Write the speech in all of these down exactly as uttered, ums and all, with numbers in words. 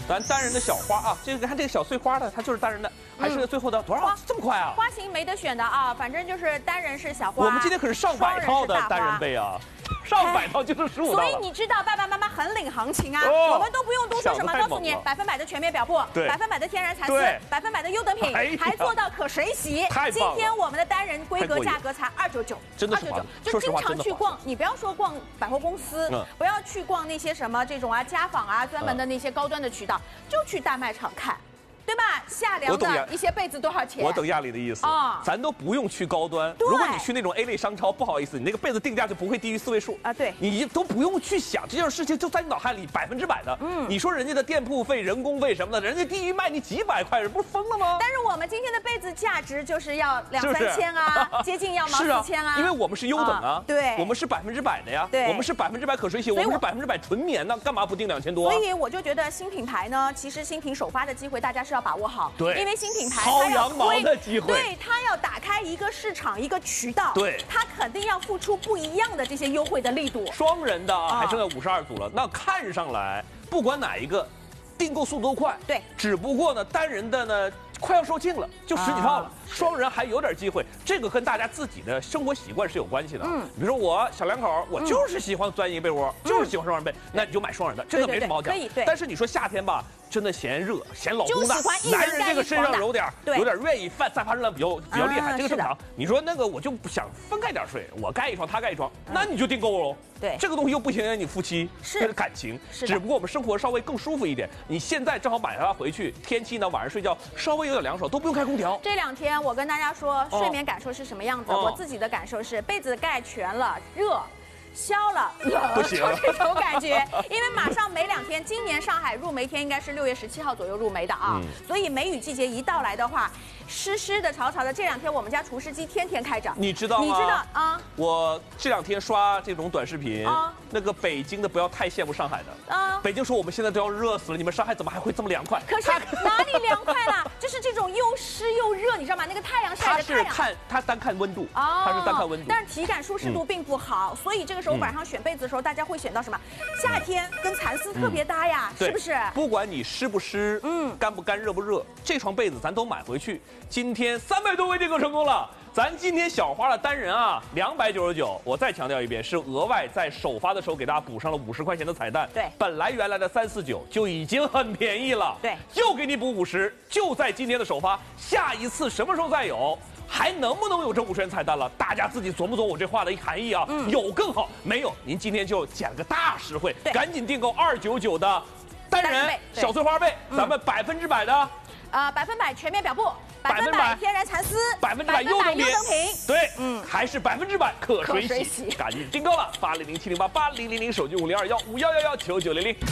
咱单人的小花啊，这个看这个小碎花的，它就是单人的，还是最后的多少？这么快啊？ 花型没得选的啊，反正就是单人是小花。 我们今天可是上百套的单人被啊。 上百套就是十五套， 所以你知道爸爸妈妈很领行情啊，哦、我们都不用多说什么，告诉你百分百的全面表布，百分百的天然蚕丝，百分百的优等品，哎、还做到可水洗。今天我们的单人规格价格才二九九， 真的是二九九。就经常去逛，你不要说逛百货公司，嗯、不要去逛那些什么这种啊家纺啊专门的那些高端的渠道，嗯、就去大卖场看。 对吧？夏凉的一些被子多少钱？ 我懂亚丽的意思啊，咱都不用去高端。如果你去那种 A 类商超，不好意思，你那个被子定价就不会低于四位数啊。对， 你都不用去想这件事情，就在你脑海里百分之百的。嗯，你说人家的店铺费、人工费什么的，人家低于卖你几百块，人不是疯了吗？ 但是我们今天的被子价值就是要两三千啊，接近要毛四千啊。 因为我们是优等啊， 对， 我们是百分之百的呀， 对， 我们是百分之百可水洗，我们是百分之百纯棉的，干嘛不定两千多？ 所以我就觉得新品牌呢，其实新品首发的机会大家是要把握好。 对。 因为新品牌薅羊毛的机会， 对它要打开一个市场、一个渠道， 对， 它肯定要付出不一样的这些优惠的力度。 双人的还剩下五十二组了，那看上来不管哪一个，订购速度都快， 对， 只不过呢单人的呢快要售罄了，就十几套了，双人还有点机会，这个跟大家自己的生活习惯是有关系的。嗯，比如说我小两口，我就是喜欢钻一个被窝，就是喜欢双人被，那你就买双人的，这个没什么好讲。 可以，对。 但是你说夏天吧。 真的嫌热，嫌老公大，男人这个身上有点有点愿意散散发热量比较比较厉害，这个正常。你说那个我就不想分开点睡，我盖一床，他盖一床，那你就订购喽。 对， 这个东西又不影响你夫妻是感情，只不过我们生活稍微更舒服一点。你现在正好买它回去，天气呢晚上睡觉稍微有点凉爽，都不用开空调。 这两天我跟大家说睡眠感受是什么样子，我自己的感受是被子盖全了，热。 消了， 不行， 就这种感觉。因为马上没两天，今年上海入梅天应该是六月十七号左右入梅的啊，嗯、所以梅雨季节一到来的话，湿湿的、潮潮的。这两天我们家除湿机天天开着， 你知道吗？ 你知道啊？ 我这两天刷这种短视频，啊、那个北京的不要太羡慕上海的啊。北京说我们现在都要热死了，你们上海怎么还会这么凉快？ 可是哪里凉快了？就是这种又湿又热，你知道吗？那个太阳晒着太阳， 它是看它单看温度啊，它是单看温度， 但是体感舒适度并不好，所以这个时候晚上选被子的时候，大家会选到什么？夏天跟蚕丝特别搭呀，是不是？ 不管你湿不湿，嗯，干不干，热不热，这床被子咱都买回去。今天三百多位订购成功了，咱今天小花的单人啊，两百九十九。我再强调一遍，是额外在首发的时候给大家补上了五十块钱的彩蛋。 对， 本来原来的三四九就已经很便宜了。 对， 又给你补五十，就在今天的首发，下一次什么时候再有？ 还能不能有这五十元彩蛋了？大家自己琢磨琢磨我这话的含义啊。嗯、有更好，没有您今天就捡个大实惠，赶紧订购二九九的单人小碎花被，咱们百分之百的， 呃，百分百全面表布，百分百天然蚕丝， 百分之百优等品，对， 嗯， 还是百分之百可水洗，洗赶紧订购了，八零零七零八八零零零手机五零二幺五幺幺幺九九零零。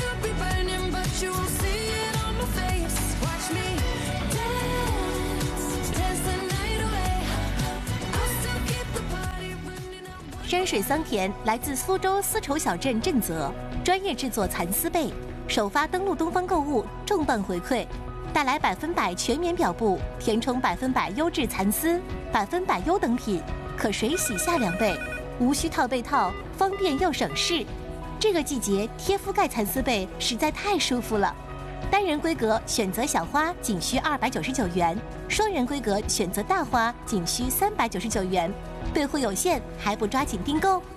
山水桑田来自苏州丝绸小镇震泽，专业制作蚕丝被，首发登录东方购物，重磅回馈，带来百分百全棉表布，填充百分百优质蚕丝，百分百优等品，可水洗夏凉被，无需套被套，方便又省事。这个季节贴敷盖蚕丝被实在太舒服了。单人规格选择小花仅需二百九十九元，双人规格选择大花仅需三百九十九元。备货有限，还不抓紧订购？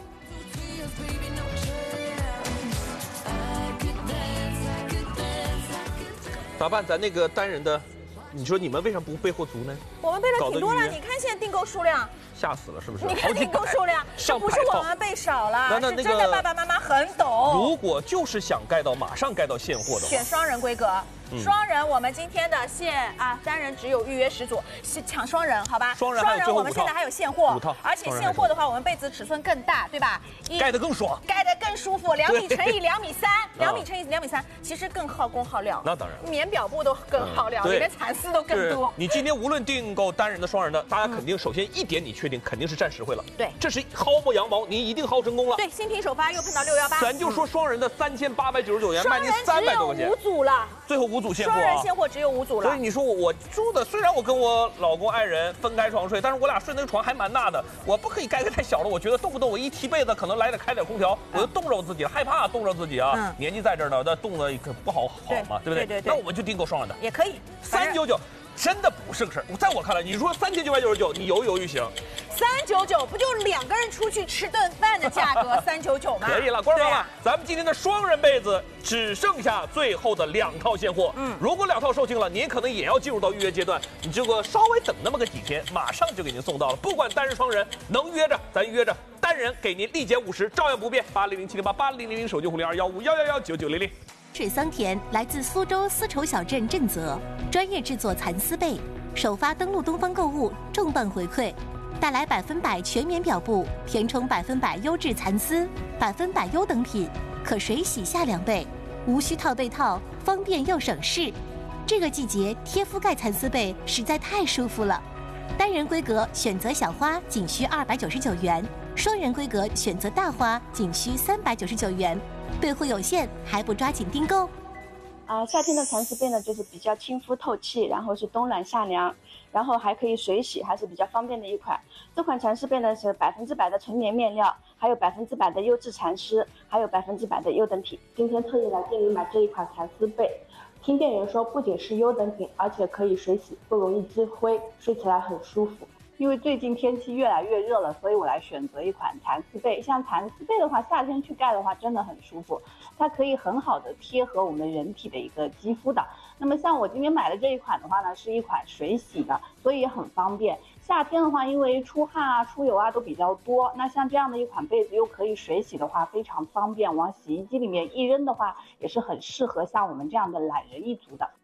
咋办？咱那个单人的，你说你们为什么不备货足呢？ 我们备了挺多了，你看现在订购数量。 吓死了，是不是？ 你看订购数量，这不是我们备少了， 那那是真的爸爸妈妈很懂。 如果就是想盖到马上盖到现货的话， 选双人规格。 双人，我们今天的现啊单人只有预约十组，抢双人，好吧？ 双人， 双人我们现在还有现货， 五套， 而且现货的话，我们被子尺寸更大，对吧？ 盖得更爽， 盖得更舒服，两米乘以两米三，两米乘以两米三，其实更耗工耗料。 那当然， 棉表布都更耗料，里面蚕丝都更多。 你今天无论订购单人的、双人的，大家肯定首先一点你确定肯定是占实惠了。 对， 这是薅不羊毛，您一定薅成功了。 对，新品首发又碰到六幺八， 咱就说双人的三千八百九十九元，卖您三百多块钱， 五组了， 最后五。 五组现货、啊， 双人现货只有五组了。 所以你说我我住的，虽然我跟我老公爱人分开床睡，但是我俩睡那个床还蛮大的，我不可以盖个太小了。我觉得动不动我一踢被子，可能来点开点空调，我就冻着我自己了，害怕冻着自己啊。嗯、年纪在这儿呢，那冻的可不好好嘛，对不对？ 对对对。 那我们就订购双人的， 也可以， 三九九。真的不是个事儿，在我看来，你说三千九百九十九，你犹豫犹豫行。 三九九不就两个人出去吃顿饭的价格，三九九吗？ 可以了，观众朋友们，咱们今天的双人被子只剩下最后的两套现货。嗯，如果两套售罄了，您可能也要进入到预约阶段。你这个稍微等那么个几天，马上就给您送到了。不管单人双人，能约着咱约着，单人给您立减五十，照样不变。八零零七零八八零零零手机互零二幺五幺幺幺九九零零。 水桑田来自苏州丝绸小镇震泽，专业制作蚕丝被，首发登录东方购物，重磅回馈，带来百分百全棉表布，填充百分百优质蚕丝，百分百优等品，可水洗下两倍，无需套被套，方便又省事。这个季节贴覆盖蚕丝被实在太舒服了。单人规格选择小花仅需二百九十九元，双人规格选择大花仅需三百九十九元。备货有限，还不抓紧订购？ 啊、呃，夏天的蚕丝被呢，就是比较亲肤透气，然后是冬暖夏凉，然后还可以水洗，还是比较方便的一款。这款蚕丝被呢是百分之百的纯棉面料，还有百分之百的优质蚕丝，还有百分之百的优等品。今天特意来店里买这一款蚕丝被，听店员说不仅是优等品，而且可以水洗，不容易积灰，睡起来很舒服。因为最近天气越来越热了，所以我来选择一款蚕丝被。像蚕丝被的话，夏天去盖的话真的很舒服，它可以很好的贴合我们人体的一个肌肤的。那么像我今天买的这一款的话呢，是一款水洗的，所以也很方便。夏天的话，因为出汗啊、出油啊都比较多，那像这样的一款被子又可以水洗的话，非常方便，往洗衣机里面一扔的话，也是很适合像我们这样的懒人一族的。